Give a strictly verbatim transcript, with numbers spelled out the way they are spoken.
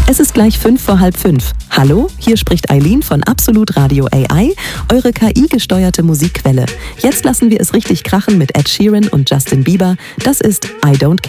Es ist gleich fünf vor halb fünf. Hallo, hier spricht Eileen von Absolut Radio A I, eure K I-gesteuerte Musikquelle. Jetzt lassen wir es richtig krachen mit Ed Sheeran und Justin Bieber. Das ist I Don't Care.